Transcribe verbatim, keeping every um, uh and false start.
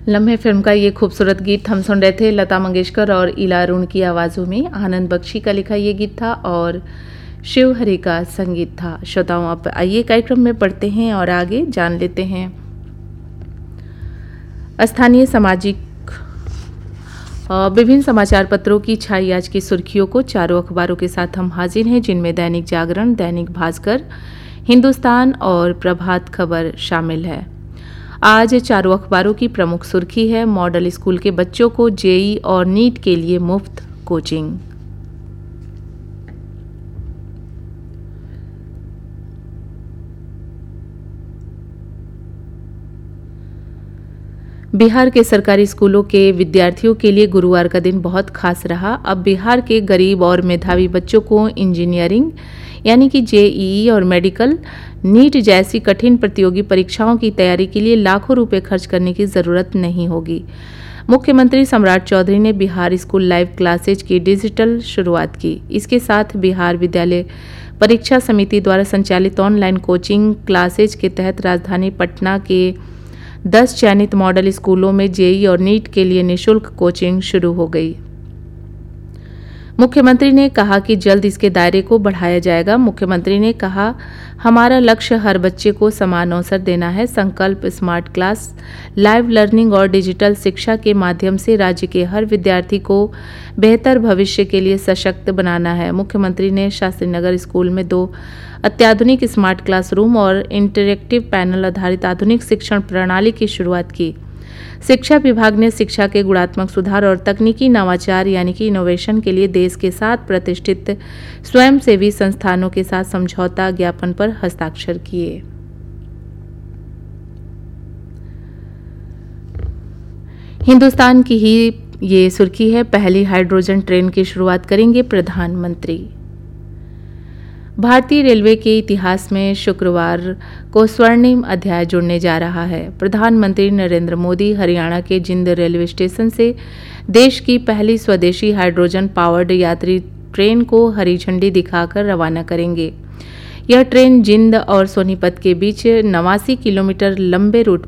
लम्हे फिल्म का ये खूबसूरत गीत हम सुन रहे थे लता मंगेशकर और इला अरुण की आवाज़ों में। आनंद बख्शी का लिखा ये गीत था और शिव हरि का संगीत था। श्रोताओं, अब आइए कार्यक्रम में पढ़ते हैं और आगे जान लेते हैं स्थानीय सामाजिक विभिन्न समाचार पत्रों की छाई आज की सुर्खियों को। चारों अखबारों के साथ हम हाजिर हैं, जिनमें दैनिक जागरण, दैनिक भास्कर, हिंदुस्तान और प्रभात खबर शामिल है। आज चारों अखबारों की प्रमुख सुर्खी है मॉडल स्कूल के बच्चों को जेई और नीट के लिए मुफ्त कोचिंग। बिहार के सरकारी स्कूलों के विद्यार्थियों के लिए गुरुवार का दिन बहुत खास रहा। अब बिहार के गरीब और मेधावी बच्चों को इंजीनियरिंग यानी कि जेईई और मेडिकल, नीट जैसी कठिन प्रतियोगी परीक्षाओं की तैयारी के लिए लाखों रुपए खर्च करने की जरूरत नहीं होगी। मुख्यमंत्री सम्राट चौधरी ने बिहार स्कूल लाइव क्लासेज की डिजिटल शुरुआत की। इसके साथ बिहार विद्यालय परीक्षा समिति द्वारा संचालित ऑनलाइन कोचिंग क्लासेज के तहत राजधानी पटना के दस चयनित मॉडल स्कूलों में जेई और नीट के लिए निःशुल्क कोचिंग शुरू हो गई। मुख्यमंत्री ने कहा कि जल्द इसके दायरे को बढ़ाया जाएगा। मुख्यमंत्री ने कहा, हमारा लक्ष्य हर बच्चे को समान अवसर देना है। संकल्प स्मार्ट क्लास, लाइव लर्निंग और डिजिटल शिक्षा के माध्यम से राज्य के हर विद्यार्थी को बेहतर भविष्य के लिए सशक्त बनाना है। मुख्यमंत्री ने शास्त्री नगर स्कूल में दो अत्याधुनिक स्मार्ट क्लासरूम और इंटरैक्टिव पैनल आधारित आधुनिक शिक्षण प्रणाली की शुरुआत की। शिक्षा विभाग ने शिक्षा के गुणात्मक सुधार और तकनीकी नवाचार यानी कि इनोवेशन के लिए देश के सात प्रतिष्ठित स्वयंसेवी संस्थानों के साथ समझौता ज्ञापन पर हस्ताक्षर किए। हिंदुस्तान की ही ये सुर्खी है, पहली हाइड्रोजन ट्रेन की शुरुआत करेंगे प्रधानमंत्री। भारतीय रेलवे के इतिहास में शुक्रवार को स्वर्णिम अध्याय जुड़ने जा रहा है। प्रधानमंत्री नरेंद्र मोदी हरियाणा के जिंद रेलवे स्टेशन से देश की पहली स्वदेशी हाइड्रोजन पावर्ड यात्री ट्रेन को हरी झंडी दिखाकर रवाना करेंगे। यह ट्रेन जिंद और सोनीपत के बीच नवासी किलोमीटर लंबे रूट